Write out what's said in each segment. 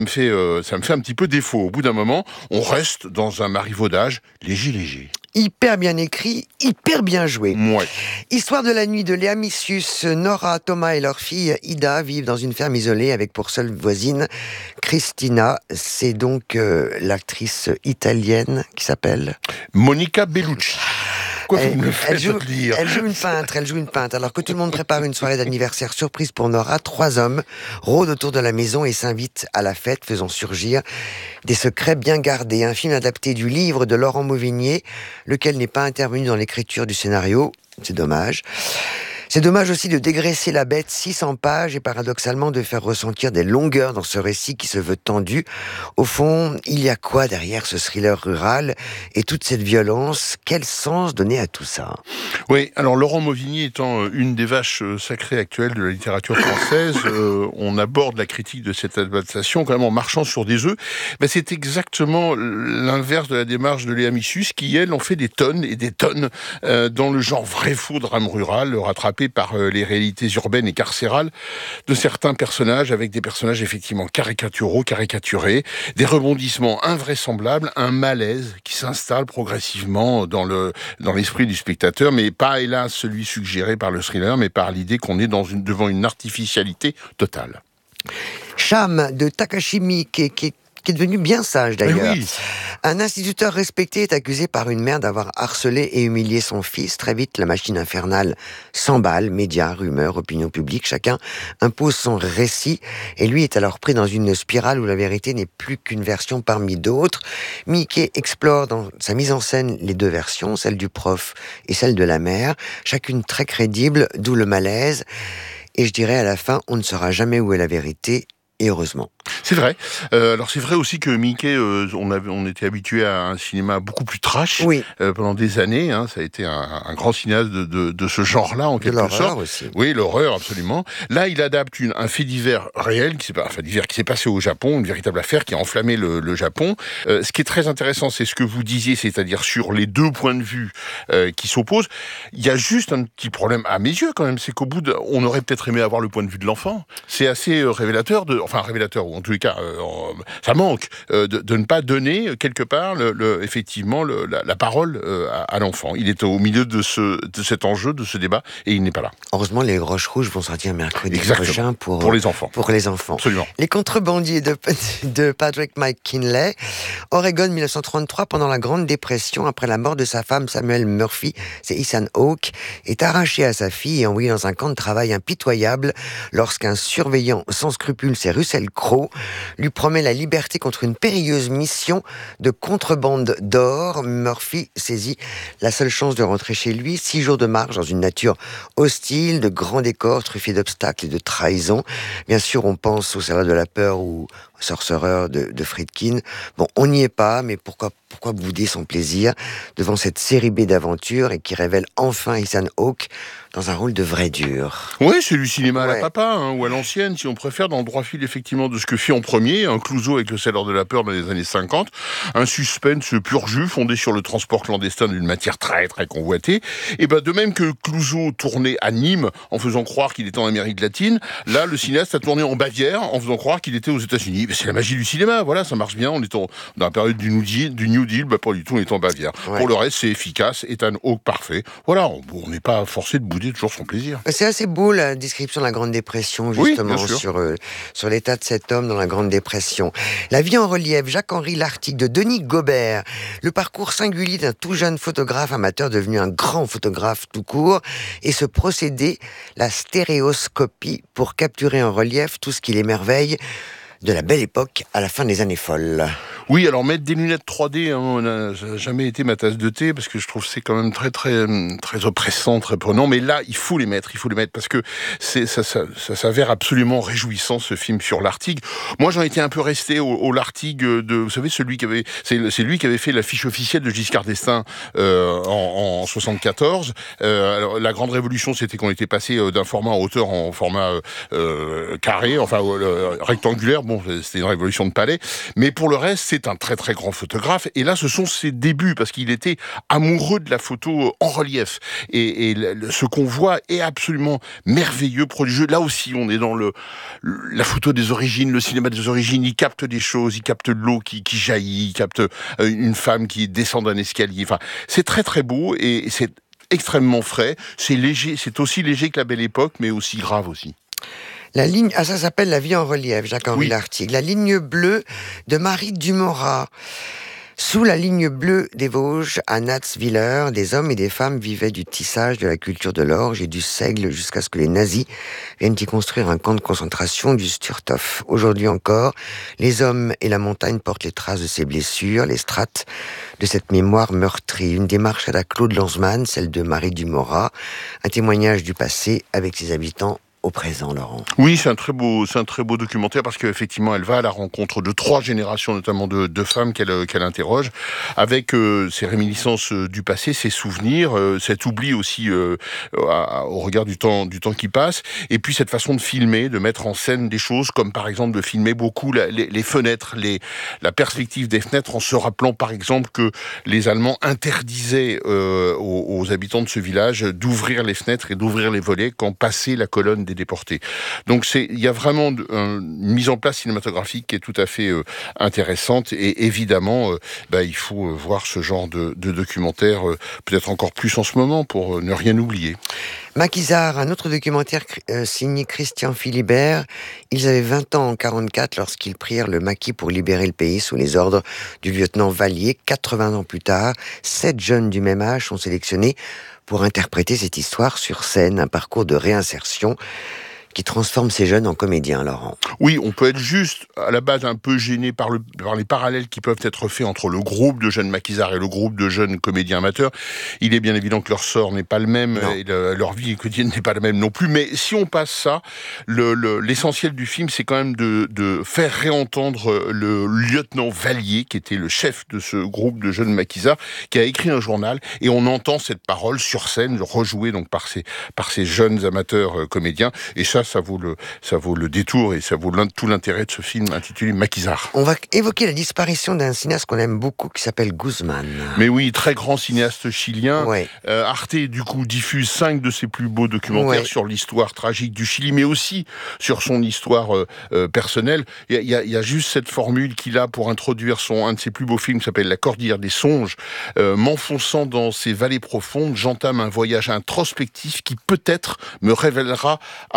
Ça me fait un petit peu défaut. Au bout d'un moment, on reste dans un marivaudage léger. Hyper bien écrit, hyper bien joué. Ouais. Histoire de la nuit de Léa Missus, Nora, Thomas et leur fille Ida vivent dans une ferme isolée avec pour seule voisine Cristina. C'est donc l'actrice italienne qui s'appelle Monica Bellucci. Elle joue une peintre. Alors que tout le monde prépare une soirée d'anniversaire surprise pour Nora, 3 hommes rôdent autour de la maison et s'invitent à la fête, faisant surgir des secrets bien gardés. Un film adapté du livre de Laurent Mauvignier, lequel n'est pas intervenu dans l'écriture du scénario. C'est dommage. C'est dommage aussi de dégraisser la bête 600 pages et paradoxalement de faire ressentir des longueurs dans ce récit qui se veut tendu. Au fond, il y a quoi derrière ce thriller rural et toute cette violence? Quel sens donner à tout ça? Oui, alors Laurent Mauvignier étant une des vaches sacrées actuelles de la littérature française, on aborde la critique de cette adaptation quand même en marchant sur des œufs. Ben, c'est exactement l'inverse de la démarche de Léa Missus qui, elle, en fait des tonnes et des tonnes dans le genre vrai-faux drame rural, rattrapé par les réalités urbaines et carcérales de certains personnages, avec des personnages effectivement caricaturés, des rebondissements invraisemblables, un malaise qui s'installe progressivement dans l'esprit du spectateur, mais pas, hélas, celui suggéré par le thriller, mais par l'idée qu'on est devant une artificialité totale. Cham de Takashi Miike, qui est devenu bien sage d'ailleurs. Oui. Un instituteur respecté est accusé par une mère d'avoir harcelé et humilié son fils. Très vite, la machine infernale s'emballe, médias, rumeurs, opinion publique, chacun impose son récit et lui est alors pris dans une spirale où la vérité n'est plus qu'une version parmi d'autres. Miike explore dans sa mise en scène les 2 versions, celle du prof et celle de la mère, chacune très crédible, d'où le malaise. Et je dirais à la fin, on ne saura jamais où est la vérité. Et heureusement. C'est vrai. Alors c'est vrai aussi que Miike, on était habitué à un cinéma beaucoup plus trash pendant des années. Hein, ça a été un grand cinéaste de ce genre-là en quelque sorte. Aussi. Oui, l'horreur absolument. Là, il adapte un fait divers réel qui s'est passé au Japon, une véritable affaire qui a enflammé le Japon. Ce qui est très intéressant, c'est ce que vous disiez, c'est-à-dire sur les 2 points de vue qui s'opposent. Il y a juste un petit problème à mes yeux quand même, c'est qu'au bout on aurait peut-être aimé avoir le point de vue de l'enfant. C'est assez révélateur révélateur, ou en tous les cas, ça manque de ne pas donner quelque part effectivement la parole à l'enfant. Il est au milieu de cet enjeu, de ce débat, et il n'est pas là. Heureusement, les Roches Rouges vont sortir mercredi prochain pour les enfants. Pour les enfants. Absolument. Les contrebandiers de Patrick McKinley, Oregon 1933, pendant la Grande Dépression, après la mort de sa femme Samuel Murphy, c'est Ethan Hawke, est arraché à sa fille et envoyé dans un camp de travail impitoyable lorsqu'un surveillant sans scrupules, c'est Russell Crowe, lui promet la liberté contre une périlleuse mission de contrebande d'or. Murphy saisit la seule chance de rentrer chez lui. 6 jours de marche dans une nature hostile, de grands décors truffés d'obstacles et de trahisons. Bien sûr, on pense au Salaire de la peur ou au Sorcerer de Friedkin. Bon, on n'y est pas, mais pourquoi bouder son plaisir devant cette série B d'aventures et qui révèle enfin Ethan Hawke dans un rôle de vrai dur. Oui, c'est du cinéma à la papa, ou à l'ancienne, si on préfère, dans le droit fil effectivement de ce que fit en premier, un Clouseau avec le Salaire de la peur dans les années 50, un suspense pur jus fondé sur le transport clandestin d'une matière très très convoitée. Et ben de même que Clouseau tournait à Nîmes en faisant croire qu'il était en Amérique latine, là le cinéaste a tourné en Bavière en faisant croire qu'il était aux États-Unis. C'est la magie du cinéma, voilà, ça marche bien. On est dans la période du New Deal, pas du tout, on est en Bavière. Ouais. Pour le reste, c'est efficace, Ethan Hawke parfait. Voilà, on n'est pas forcé de bouder toujours son plaisir. C'est assez beau la description de la Grande Dépression, justement, sur l'état de cet homme dans la Grande Dépression. La vie en relief, Jacques-Henri Lartigue de Denis Gobert. Le parcours singulier d'un tout jeune photographe amateur devenu un grand photographe tout court, et ce procédé, la stéréoscopie, pour capturer en relief tout ce qui l'émerveille de la belle époque à la fin des années folles. Oui, alors mettre des lunettes 3D, ça n'a jamais été ma tasse de thé, parce que je trouve que c'est quand même très, très, très oppressant, très prenant. Mais là, il faut les mettre, parce que ça s'avère absolument réjouissant, ce film sur Lartigue. Moi, j'en étais un peu resté au Lartigue vous savez, c'est lui qui avait fait l'affiche officielle de Giscard d'Estaing en 74. Alors, la grande révolution, c'était qu'on était passé d'un format en hauteur en format carré, rectangulaire. Bon, c'était une révolution de palais. Mais pour le reste, c'est un très très grand photographe. Et là, ce sont ses débuts, parce qu'il était amoureux de la photo en relief. Et ce qu'on voit est absolument merveilleux, prodigieux. Là aussi, on est dans la photo des origines, le cinéma des origines. Il capte des choses, il capte de l'eau qui jaillit, il capte une femme qui descend d'un escalier. Enfin, c'est très très beau et c'est extrêmement frais. C'est léger, c'est aussi léger que La Belle Époque, mais aussi grave aussi. La ligne, ça s'appelle La vie en relief, Jacques-Henri Oui. Lartigue. La ligne bleue de Marie Dumorat. Sous la ligne bleue des Vosges, à Natzwiller, des hommes et des femmes vivaient du tissage, de la culture de l'orge et du seigle jusqu'à ce que les nazis viennent y construire un camp de concentration du Sturthof. Aujourd'hui encore, les hommes et la montagne portent les traces de ces blessures, les strates de cette mémoire meurtrie. Une démarche à la Claude Lanzmann, celle de Marie Dumorat, un témoignage du passé avec ses habitants au présent, Laurent. Oui, c'est un très beau documentaire parce qu'effectivement, elle va à la rencontre de 3 générations, notamment de femmes qu'elle interroge, avec ses réminiscences du passé, ses souvenirs, cet oubli aussi au regard du temps qui passe, et puis cette façon de filmer, de mettre en scène des choses, comme par exemple de filmer beaucoup les fenêtres, la perspective des fenêtres, en se rappelant par exemple que les Allemands interdisaient aux habitants de ce village d'ouvrir les fenêtres et d'ouvrir les volets quand passait la colonne des déportés. Donc il y a vraiment une mise en place cinématographique qui est tout à fait intéressante, et évidemment il faut voir ce genre de documentaire peut-être encore plus en ce moment pour ne rien oublier. Maquisard, un autre documentaire signé Christian Philibert. Ils avaient 20 ans en 1944 lorsqu'ils prirent le maquis pour libérer le pays sous les ordres du lieutenant Vallier. 80 ans plus tard, 7 jeunes du même âge sont sélectionnés pour interpréter cette histoire sur scène, un parcours de réinsertion qui transforme ces jeunes en comédiens, Laurent. Oui, on peut être juste, à la base, un peu gêné par les parallèles qui peuvent être faits entre le groupe de jeunes maquisards et le groupe de jeunes comédiens amateurs. Il est bien évident que leur sort n'est pas le même, et leur vie quotidienne n'est pas la même non plus, mais si on passe ça, l'essentiel du film, c'est quand même de faire réentendre le lieutenant Vallier, qui était le chef de ce groupe de jeunes maquisards, qui a écrit un journal, et on entend cette parole sur scène, rejouée donc par ces jeunes amateurs comédiens, et ça vaut le détour, et ça vaut tout l'intérêt de ce film intitulé Maquisard. On va évoquer la disparition d'un cinéaste qu'on aime beaucoup qui s'appelle Guzman. Mais oui, très grand cinéaste chilien. Ouais. Arte, du coup, diffuse 5 de ses plus beaux documentaires sur l'histoire tragique du Chili, mais aussi sur son histoire personnelle. Il y a juste cette formule qu'il a pour introduire un de ses plus beaux films qui s'appelle La Cordillère des songes. M'enfonçant dans ces vallées profondes, j'entame un voyage introspectif qui peut-être me révélera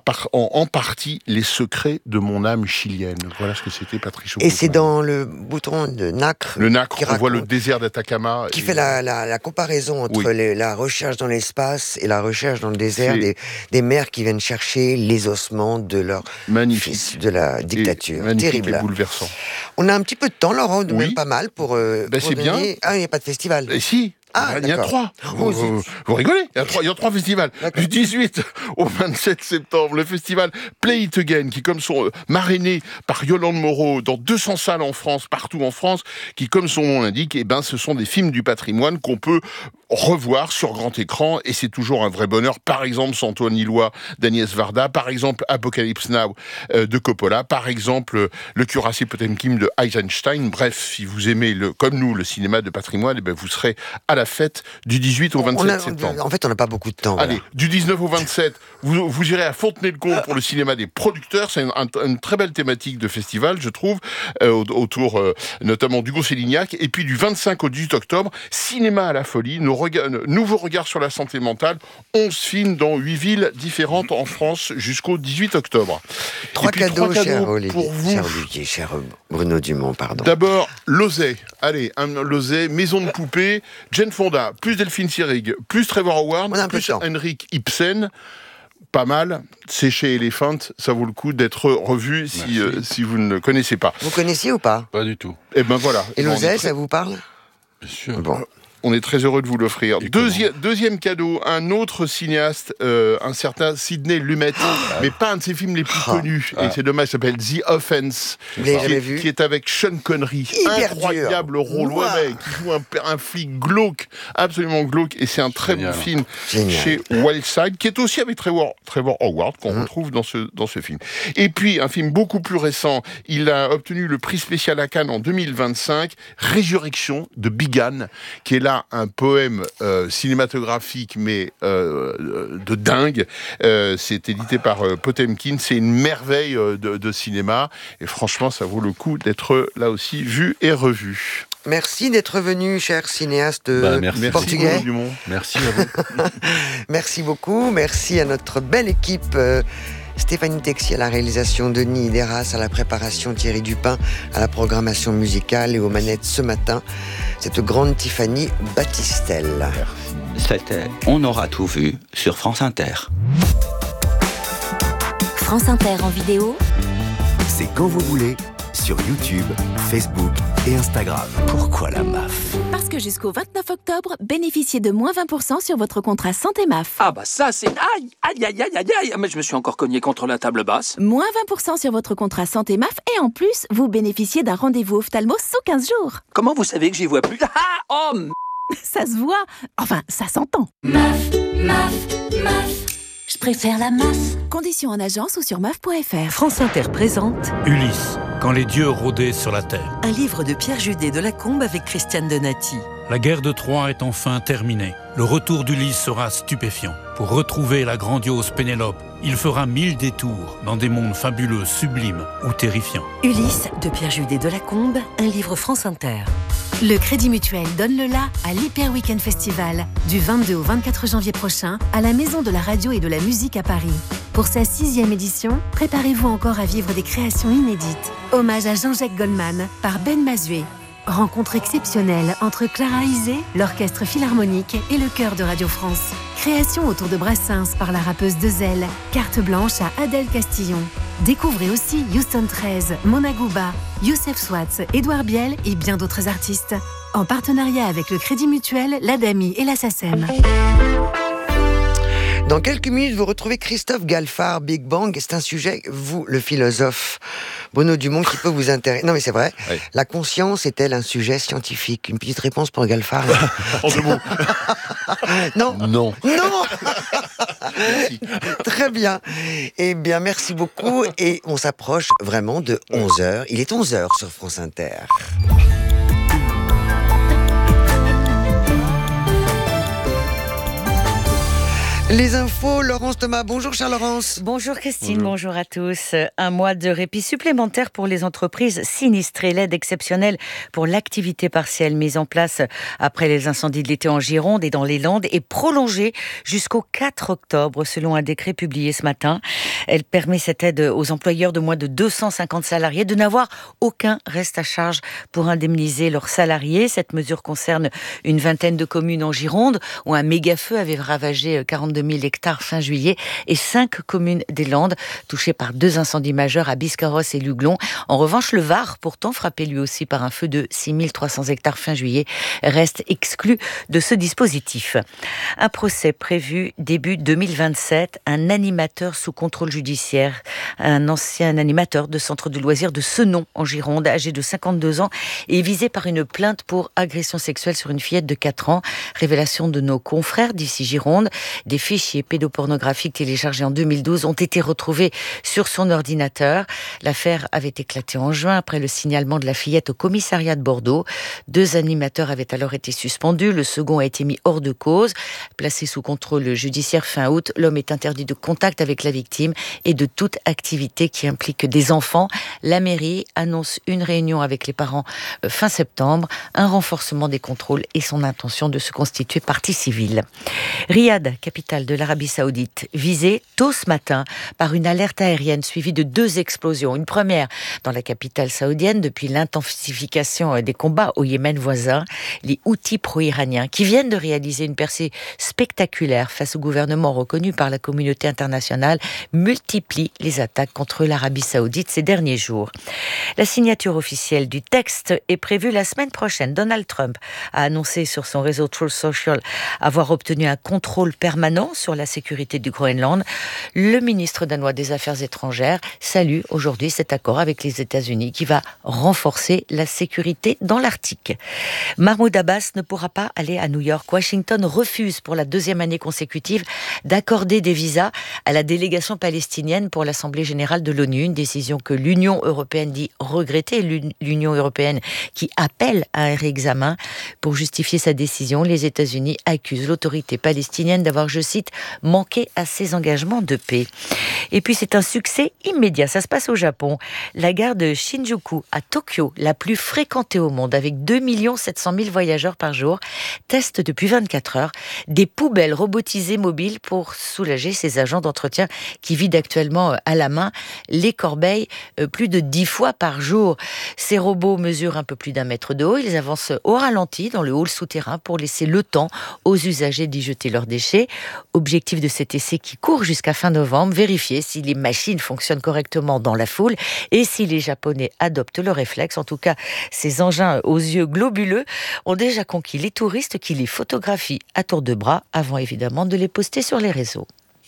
en partie les secrets de mon âme chilienne. Voilà ce que c'était Patrice Aucoin. Et c'est dans le bouton de Nacre. Le Nacre, on voit le désert d'Atacama. Qui fait la comparaison entre la recherche dans l'espace et la recherche dans le désert des mères qui viennent chercher les ossements de leur fils de la dictature. Terrible. Et bouleversant. On a un petit peu de temps, Laurent, même pas mal pour c'est bien. Ah, il n'y a pas de festival. Et si. Il y a 3. Vous rigolez? Il y a 3 festivals. Du 18 au 27 septembre, le festival Play It Again, qui comme son marrainé par Yolande Moreau dans 200 salles en France, partout en France, qui comme son nom l'indique, ce sont des films du patrimoine qu'on peut revoir sur grand écran, et c'est toujours un vrai bonheur. Par exemple, Santo Nilois d'Agnès Varda, par exemple Apocalypse Now de Coppola, par exemple Le Cuirassé Potemkin de Eisenstein. Bref, si vous aimez comme nous le cinéma de patrimoine, vous serez à la fête du 18 au 27 septembre. En fait, on n'a pas beaucoup de temps. Allez, du 19 au 27, vous irez à Fontenay-le-Comte pour le cinéma des producteurs. C'est une très belle thématique de festival, je trouve, autour notamment d'Hugo Sélignac. Et puis du 25 au 18 octobre, Cinéma à la folie, nouveau regard sur la santé mentale. 11 films dans 8 villes différentes en France jusqu'au 18 octobre. 3 cadeaux, cher Olivier, pour vous. Cher Bruno Dumont, pardon. D'abord, Lozay. Allez, un Lozay, Maison de poupée, Jane Fonda, plus Delphine Seyrig, plus Trevor Howard, plus Henrik Ibsen. Pas mal, c'est chez Elephant, ça vaut le coup d'être revu si vous ne le connaissez pas. Vous connaissiez ou pas? Pas du tout. Et voilà. Et Lozay, ça vous parle? Bien sûr. Bon. On est très heureux de vous l'offrir. Deuxième cadeau, un autre cinéaste, un certain Sidney Lumet, mais pas un de ses films les plus connus. Et c'est dommage, il s'appelle The Offense, qui est avec Sean Connery. Incroyable rôle, qui joue un flic glauque, absolument glauque. Et c'est un très bon film chez Wildside, qui est aussi avec Trevor Howard, qu'on retrouve dans ce film. Et puis, un film beaucoup plus récent, il a obtenu le prix spécial à Cannes en 2025, Résurrection de Bigan, qui est là un poème cinématographique, mais de dingue. C'est édité par Potemkin. C'est une merveille de cinéma. Et franchement, ça vaut le coup d'être là aussi vu et revu. Merci d'être venu, cher cinéaste portugais. Merci à vous. Merci beaucoup. Merci à notre belle équipe. Stéphanie Texier à la réalisation, Denis Ideras à la préparation, Thierry Dupin à la programmation musicale et aux manettes ce matin, cette grande Tiffany Battistel. C'était On aura tout vu sur France Inter. France Inter en vidéo, c'est quand vous voulez, sur YouTube, Facebook et Instagram. Pourquoi la MAF ? parce que jusqu'au 29 octobre, bénéficiez de moins 20% sur votre contrat santé MAF. Ah bah ça c'est... Aïe, mais je me suis encore cogné contre la table basse. Moins 20% sur votre contrat santé MAF et en plus, vous bénéficiez d'un rendez-vous ophtalmo sous 15 jours. Comment vous savez que j'y vois plus? Ça se voit, enfin ça s'entend. MAF, je préfère la MAF. Conditions en agence ou sur maf.fr. France Inter présente Ulysse, quand les dieux rôdaient sur la terre. un livre de Pierre Judet de Lacombe avec Christiane Donati. La guerre de Troie est enfin terminée. Le retour d'Ulysse sera stupéfiant. Pour retrouver la grandiose Pénélope, il fera 1000 détours dans des mondes fabuleux, sublimes ou terrifiants. Ulysse de Pierre Judet de Lacombe, un livre France Inter. Le Crédit Mutuel donne le la à l'Hyper Weekend Festival du 22 au 24 janvier prochain à la Maison de la Radio et de la Musique à Paris. Pour sa 6e édition, préparez-vous encore à vivre des créations inédites. Hommage à Jean-Jacques Goldman par Ben Mazué. Rencontre exceptionnelle entre Clara Isé, l'Orchestre Philharmonique et le Chœur de Radio France. Création autour de Brassens par la rappeuse Dezel. Carte blanche à Adèle Castillon. Découvrez aussi Houston 13, Mona Gouba, Youssef Swatz, Édouard Biel et bien d'autres artistes. En partenariat avec le Crédit Mutuel, l'ADAMI et la SACEM. Dans quelques minutes, vous retrouvez Christophe Galfard, Big Bang. C'est un sujet, vous, le philosophe, Bruno Dumont, qui peut vous intéresser. Non, mais c'est vrai. Oui. La conscience est-elle un sujet scientifique? Une petite réponse pour Galfard. En 2 mots. Non. Non. Non. Très bien. Eh bien, merci beaucoup. Et on s'approche vraiment de 11h. Il est 11h sur France Inter. Les infos, Laurence Thomas. Bonjour Charles-Laurence. Bonjour Christine, bonjour à tous. Un mois de répit supplémentaire pour les entreprises sinistrées. L'aide exceptionnelle pour l'activité partielle mise en place après les incendies de l'été en Gironde et dans les Landes est prolongée jusqu'au 4 octobre selon un décret publié ce matin. Elle permet cette aide aux employeurs de moins de 250 salariés de n'avoir aucun reste à charge pour indemniser leurs salariés. Cette mesure concerne une vingtaine de communes en Gironde où un méga-feu avait ravagé 42 000 hectares fin juillet et 5 communes des Landes touchées par 2 incendies majeurs à Biscarrosse et Luglon. En revanche, le Var, pourtant frappé lui aussi par un feu de 6 300 hectares fin juillet, reste exclu de ce dispositif. Un procès prévu début 2027. Un animateur sous contrôle judiciaire, un ancien animateur de centre de loisirs de Senon en Gironde, âgé de 52 ans, est visé par une plainte pour agression sexuelle sur une fillette de 4 ans. Révélation de nos confrères d'ici Gironde. Des fichiers pédopornographiques téléchargés en 2012 ont été retrouvés sur son ordinateur. L'affaire avait éclaté en juin après le signalement de la fillette au commissariat de Bordeaux. 2 animateurs avaient alors été suspendus. Le second a été mis hors de cause. Placé sous contrôle judiciaire fin août, l'homme est interdit de contact avec la victime et de toute activité qui implique des enfants. La mairie annonce une réunion avec les parents fin septembre, un renforcement des contrôles et son intention de se constituer partie civile. Riyad, capitale capitale de l'Arabie Saoudite, visée tôt ce matin par une alerte aérienne suivie de 2 explosions. Une première dans la capitale saoudienne depuis l'intensification des combats au Yémen voisin. Les Houthis pro-iraniens qui viennent de réaliser une percée spectaculaire face au gouvernement reconnu par la communauté internationale multiplient les attaques contre l'Arabie Saoudite ces derniers jours. La signature officielle du texte est prévue la semaine prochaine. Donald Trump a annoncé sur son réseau Truth Social avoir obtenu un contrôle permanent sur la sécurité du Groenland. Le ministre danois des Affaires étrangères salue aujourd'hui cet accord avec les États-Unis qui va renforcer la sécurité dans l'Arctique. Mahmoud Abbas ne pourra pas aller à New York. Washington refuse pour la 2e année consécutive d'accorder des visas à la délégation palestinienne pour l'Assemblée générale de l'ONU, une décision que l'Union européenne dit regretter. L'Union européenne qui appelle à un réexamen. Pour justifier sa décision, les États-Unis accusent l'autorité palestinienne d'avoir, je cite, manqué à ses engagements de paix. Et puis c'est un succès immédiat, ça se passe au Japon. La gare de Shinjuku à Tokyo, la plus fréquentée au monde avec 2 700 000 voyageurs par jour, teste depuis 24 heures des poubelles robotisées mobiles pour soulager ses agents d'entretien qui vident actuellement à la main les corbeilles plus de 10 fois par jour. Ces robots mesurent un peu plus d'1 mètre de haut, ils avancent au ralenti dans le hall souterrain pour laisser le temps aux usagers d'y jeter leurs déchets. Objectif de cet essai qui court jusqu'à fin novembre, vérifier si les machines fonctionnent correctement dans la foule et si les Japonais adoptent le réflexe. En tout cas, ces engins aux yeux globuleux ont déjà conquis les touristes qui les photographient à tour de bras avant évidemment de les poster sur les réseaux.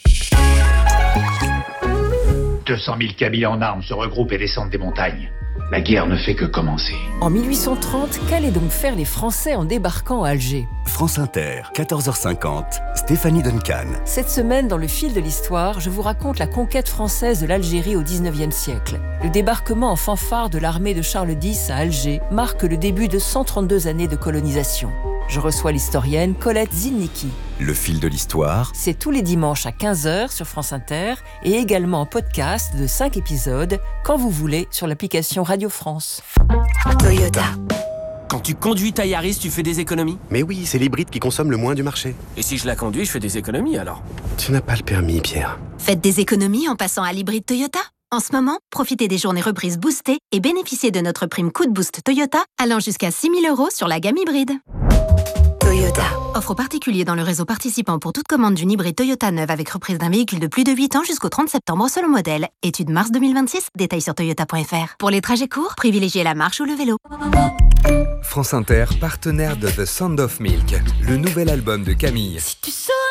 200 000 Kabyles en armes se regroupent et descendent des montagnes. La guerre ne fait que commencer. En 1830, qu'allaient donc faire les Français en débarquant à Alger ? France Inter, 14h50, Stéphanie Duncan. Cette semaine, dans le fil de l'histoire, je vous raconte la conquête française de l'Algérie au XIXe siècle. Le débarquement en fanfare de l'armée de Charles X à Alger marque le début de 132 années de colonisation. Je reçois l'historienne Colette Zinnicki. Le fil de l'histoire, c'est tous les dimanches à 15h sur France Inter et également en podcast de 5 épisodes quand vous voulez sur l'application Radio France. Toyota. Quand tu conduis ta Yaris, tu fais des économies ? Mais oui, c'est l'hybride qui consomme le moins du marché. Et si je la conduis, je fais des économies alors ? Tu n'as pas le permis, Pierre. Faites des économies en passant à l'hybride Toyota. En ce moment, profitez des journées reprises boostées et bénéficiez de notre prime Coup de Boost Toyota allant jusqu'à 6 000 € sur la gamme hybride. Toyota. Offre aux particuliers dans le réseau participant pour toute commande d'une hybride Toyota neuve avec reprise d'un véhicule de plus de 8 ans jusqu'au 30 septembre selon modèle. Étude mars 2026, détails sur toyota.fr. Pour les trajets courts, privilégiez la marche ou le vélo. France Inter, partenaire de The Sound of Milk, le nouvel album de Camille. Si tu